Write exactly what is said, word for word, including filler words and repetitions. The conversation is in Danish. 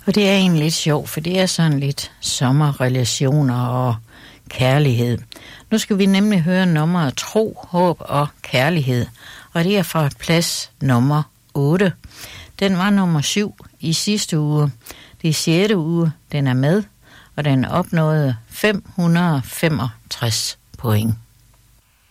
Og det er egentlig lidt sjovt, for det er sådan lidt sommerrelationer og kærlighed. Nu skal vi nemlig høre nummeret Tro, Håb og Kærlighed, og det er fra plads nummer otte. Den var nummer syv i sidste uge. Det er sjette uge, den er med, og den opnåede fem hundrede femogtres point.